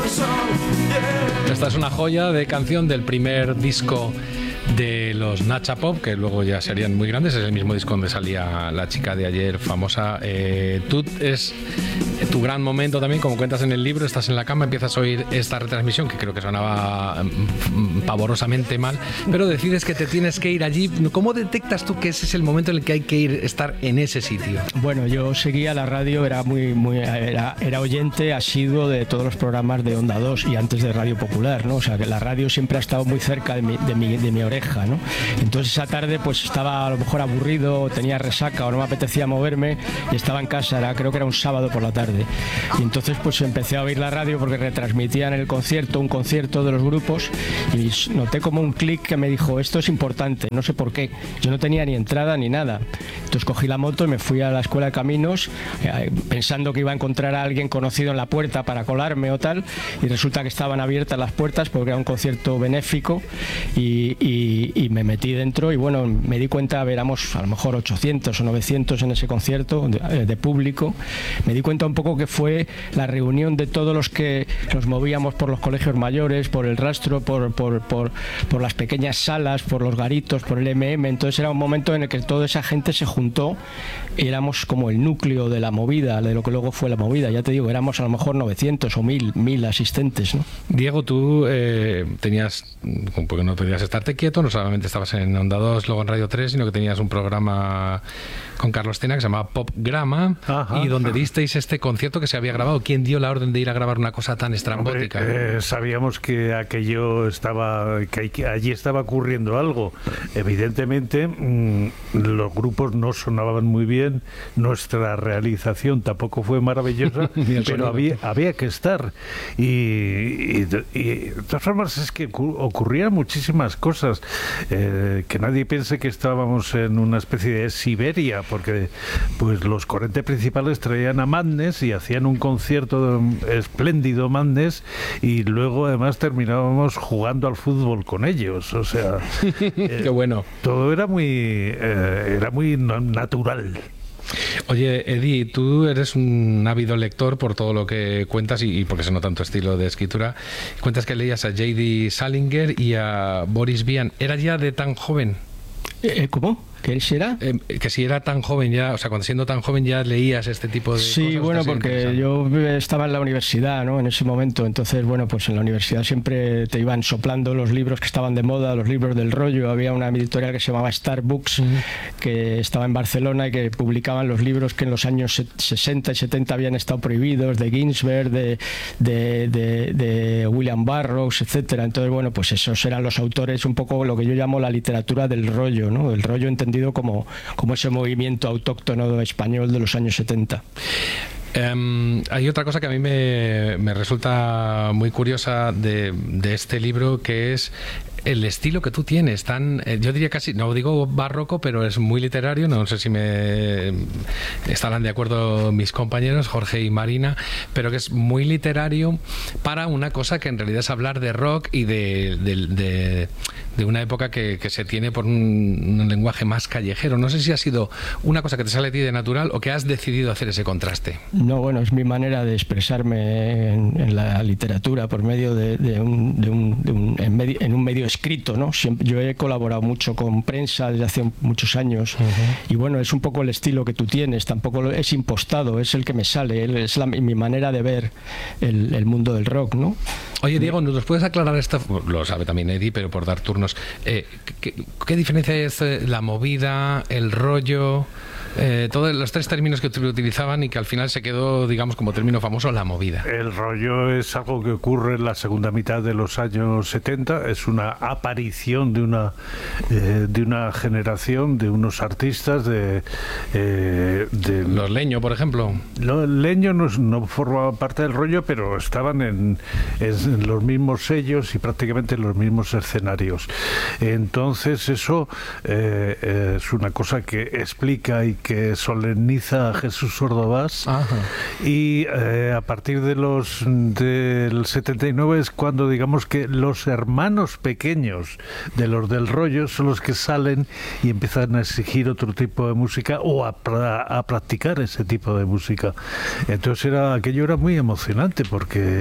Esta es una joya de canción del primer disco de los Nacha Pop, que luego ya serían muy grandes. Es el mismo disco donde salía la chica de ayer famosa. Tú es tu gran momento también, como cuentas en el libro. Estás en la cama, empiezas a oír esta retransmisión que creo que sonaba pavorosamente mal, pero decides que te tienes que ir allí. ¿Cómo detectas tú que ese es el momento en el que hay que ir, estar en ese sitio? Bueno, yo seguía la radio, era era oyente asiduo de todos los programas de Onda 2 y antes de Radio Popular, ¿no? O sea, que la radio siempre ha estado muy cerca de mi oreja, ¿no? Entonces esa tarde pues estaba a lo mejor aburrido, tenía resaca o no me apetecía moverme y estaba en casa, creo que era un sábado por la tarde. Y entonces pues empecé a oír la radio porque retransmitían un concierto de los grupos, y noté como un clic que me dijo, esto es importante, no sé por qué. Yo no tenía ni entrada ni nada. Entonces cogí la moto y me fui a la Escuela de Caminos pensando que iba a encontrar a alguien conocido en la puerta para colarme o tal, y resulta que estaban abiertas las puertas porque era un concierto benéfico, y me metí dentro y bueno, me di cuenta, éramos a lo mejor 800 o 900 en ese concierto de público. Me di cuenta un poco que fue la reunión de todos los que nos movíamos por los colegios mayores, por el rastro, por las pequeñas salas, por los garitos, por el Entonces era un momento en el que toda esa gente se juntó y éramos como el núcleo de la movida, de lo que luego fue la movida. Ya te digo, éramos a lo mejor 900 o 1000 asistentes, ¿no? Diego, tú porque no podías estarte quieto, no solamente estabas en Onda 2, luego en Radio 3, sino que tenías un programa con Carlos Tena que se llamaba Popgrama, y donde disteis este concierto que se había grabado. ¿Quién dio la orden de ir a grabar una cosa tan estrambótica? Sabíamos que que allí estaba ocurriendo algo. Evidentemente los grupos no sonaban muy bien, nuestra realización tampoco fue maravillosa, pero había que estar. Y de todas formas es que ocurrían muchísimas cosas, que nadie piense que estábamos en una especie de Siberia, porque pues los 40 principales traían a Madness y hacían un concierto espléndido, Madness, y luego además terminábamos jugando al fútbol con ellos. O sea, qué bueno. Todo era muy natural. Oye, Eddie, tú eres un ávido lector por todo lo que cuentas y porque se nota tu estilo de escritura. Cuentas que leías a J.D. Salinger y a Boris Vian. ¿Era ya de tan joven? ¿Cómo? ¿Que si era? Que si era tan joven ya, o sea, cuando siendo tan joven ya leías este tipo de cosas. Sí, bueno, porque yo estaba en la universidad, ¿no? En ese momento, entonces, bueno, pues en la universidad siempre te iban soplando los libros que estaban de moda, los libros del rollo. Había una editorial que se llamaba Star Books, que estaba en Barcelona y que publicaban los libros que en los años 60 y 70 habían estado prohibidos, de Ginsberg, de William Burroughs, etcétera. Entonces, bueno, pues esos eran los autores, un poco lo que yo llamo la literatura del rollo, ¿no? El rollo entendido como ese movimiento autóctono español de los años 70. Hay otra cosa que a mí me resulta muy curiosa de este libro, que es el estilo que tú tienes, yo diría casi, no digo barroco, pero es muy literario. No sé si estarán de acuerdo mis compañeros, Jorge y Marina, pero que es muy literario para una cosa que en realidad es hablar de rock y de una época que se tiene por un lenguaje más callejero. No sé si ha sido una cosa que te sale a ti de natural o que has decidido hacer ese contraste. No, bueno, es mi manera de expresarme en la literatura por medio en un medio escrito, ¿no? Yo he colaborado mucho con prensa desde hace muchos años, y bueno, es un poco el estilo que tú tienes, tampoco es impostado, es el que me sale, es mi manera de ver el mundo del rock, ¿no? Oye, Diego, ¿nos puedes aclarar esto? Lo sabe también Eddie, pero por dar turnos. ¿Qué diferencia es la movida, el rollo? Todos los tres términos que utilizaban y que al final se quedó, digamos, como término famoso, la movida. El rollo es algo que ocurre en la segunda mitad de los años 70, es una aparición de una generación, de unos artistas Los Leño, por ejemplo. Leño no formaba parte del rollo, pero estaban en los mismos sellos y prácticamente en los mismos escenarios. Entonces eso es una cosa que explica y que solemniza a Jesús Ordovás. Y a partir del 79 es cuando, digamos, que los hermanos pequeños de los del rollo son los que salen y empiezan a exigir otro tipo de música o a practicar ese tipo de música. Entonces aquello era muy emocionante porque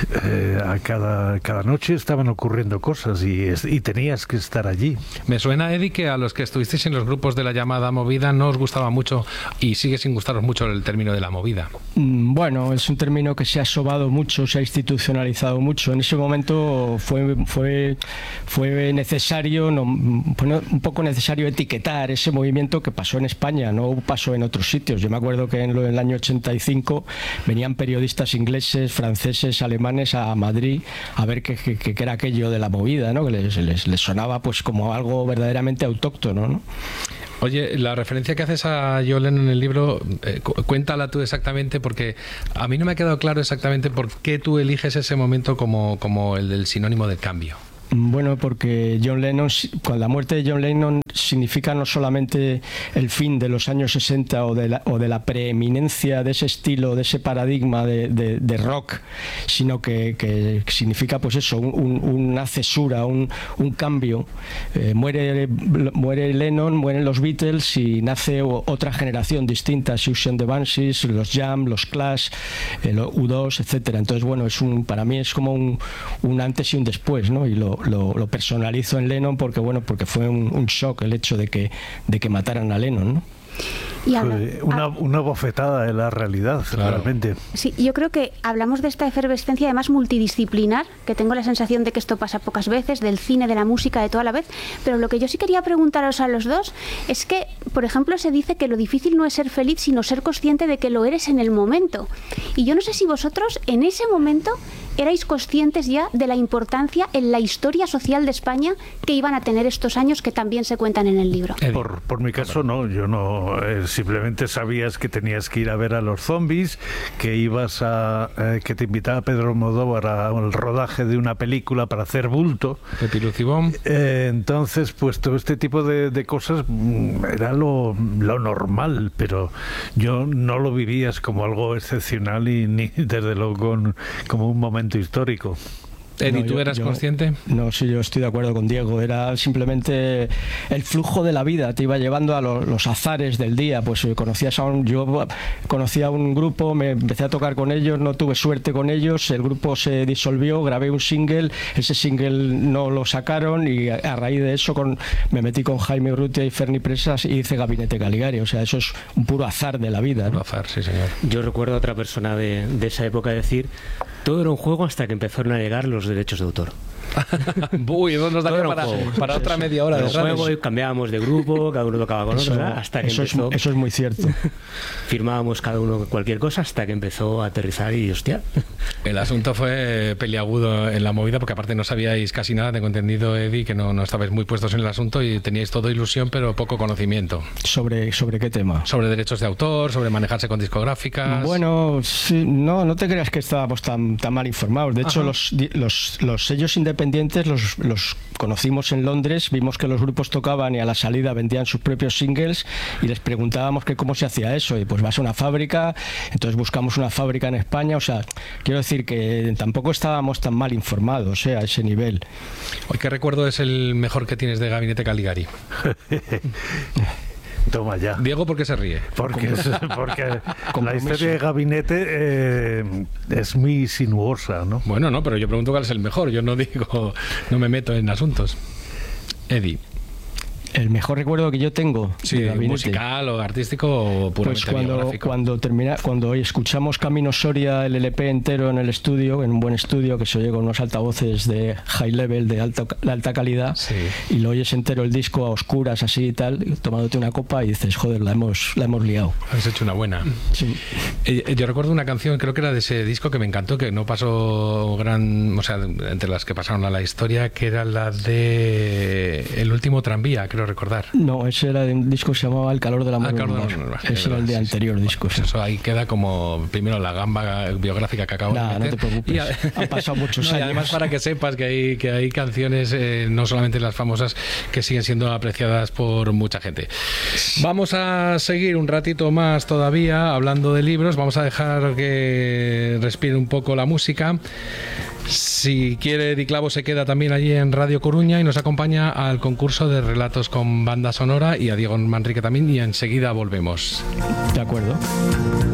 a cada noche estaban ocurriendo cosas y tenías que estar allí. Me suena, Eddie, que a los que estuvisteis en los grupos de la llamada movida no os gustaba mucho y sigue sin gustaros mucho el término de la movida. Bueno, es un término que se ha sobado mucho, se ha institucionalizado mucho. En ese momento fue necesario, un poco necesario etiquetar ese movimiento que pasó en España, no pasó en otros sitios. Yo me acuerdo que en el año 85 venían periodistas ingleses, franceses, alemanes a Madrid a ver qué era aquello de la movida, ¿no? Que les sonaba pues como algo verdaderamente autóctono, ¿no? Oye, la referencia que haces a John Lennon en el libro, cuéntala tú exactamente, porque a mí no me ha quedado claro exactamente por qué tú eliges ese momento como el del sinónimo del cambio. Bueno, porque John Lennon, con la muerte de John Lennon significa no solamente el fin de los años 60 o de la preeminencia de ese estilo, de ese paradigma de rock, sino que significa pues eso, una cesura, un cambio. Muere Lennon, mueren los Beatles y nace otra generación distinta, Siouxsie and the Banshees, los Jam, los Clash, los U2, etcétera. Entonces, bueno, para mí es como un antes y un después, ¿no? Y lo personalizo en Lennon porque fue un shock el hecho de que mataran a Lennon, ¿no? Y una bofetada de la realidad, realmente. Sí, yo creo que hablamos de esta efervescencia además multidisciplinar, que tengo la sensación de que esto pasa pocas veces, del cine, de la música, de toda la vez, pero lo que yo sí quería preguntaros a los dos es que, por ejemplo, se dice que lo difícil no es ser feliz, sino ser consciente de que lo eres en el momento. Y yo no sé si vosotros en ese momento erais conscientes ya de la importancia en la historia social de España que iban a tener estos años que también se cuentan en el libro. Por mi caso no, yo no, simplemente sabías que tenías que ir a ver a los zombies, que que te invitaba Pedro Almodóvar al rodaje de una película para hacer bulto. Pepi Lucibón. Entonces, pues todo este tipo de cosas era lo normal, pero yo no lo vivías como algo excepcional y ni desde luego como un momento histórico. Eddie, ¿tú eras consciente? No, sí, yo estoy de acuerdo con Diego. Era simplemente el flujo de la vida, te iba llevando a los azares del día. Pues yo conocía a un grupo, me empecé a tocar con ellos, no tuve suerte con ellos, el grupo se disolvió, grabé un single, ese single no lo sacaron y a raíz de eso me metí con Jaime Urrutia y Ferni Presas y hice Gabinete Caligari. O sea, eso es un puro azar de la vida, ¿no? Un azar, sí, señor. Yo recuerdo a otra persona de esa época decir: todo era un juego hasta que empezaron a llegar los derechos de autor. Uy, eso nos daría para otra media hora de juego, y cambiábamos de grupo, cada uno tocaba con otro, hasta que eso es muy cierto. Firmábamos cada uno cualquier cosa hasta que empezó a aterrizar y hostia. El asunto fue peliagudo en la movida, porque aparte no sabíais casi nada, tengo entendido, Eddie, que no estabais muy puestos en el asunto y teníais todo ilusión pero poco conocimiento. ¿Sobre qué tema? Sobre derechos de autor, sobre manejarse con discográficas. Bueno, sí, no te creas que estábamos tan mal informados. De hecho, los sellos independientes los conocimos en Londres, vimos que los grupos tocaban y a la salida vendían sus propios singles y les preguntábamos que cómo se hacía eso, y pues vas a una fábrica, entonces buscamos una fábrica en España. O sea, quiero decir que tampoco estábamos tan mal informados a ese nivel. ¿Qué recuerdo es el mejor que tienes de Gabinete Caligari? Toma ya. Diego, ¿por qué se ríe? Porque la historia de Gabinete es muy sinuosa, ¿no? Bueno, no, pero yo pregunto cuál es el mejor. Yo no me meto en asuntos. Eddie. El mejor recuerdo que yo tengo, sí, musical o artístico o puramente biográfico. Cuando hoy escuchamos Camino Soria, el LP entero en el estudio, en un buen estudio que se oye con unos altavoces de high level, de alta calidad, sí, y lo oyes entero el disco a oscuras así y tal, tomándote una copa y dices, joder, la hemos liado. Has hecho una buena. Sí. Yo recuerdo una canción, creo que era de ese disco, que me encantó, que no pasó entre las que pasaron a la historia, que era la de El último tranvía, creo creo recordar. No, ese era de un disco que se llamaba El calor del amor. Ese era el de anterior disco. Pues eso ahí queda como primero la gamba biográfica que acabo de meter. No te preocupes, han pasado muchos años. Y además para que sepas que hay canciones, no solamente las famosas, que siguen siendo apreciadas por mucha gente. Vamos a seguir un ratito más todavía hablando de libros. Vamos a dejar que respire un poco la música. Si quiere, Di Clavo se queda también allí en Radio Coruña y nos acompaña al concurso de relatos con banda sonora, y a Diego Manrique también, y enseguida volvemos. De acuerdo.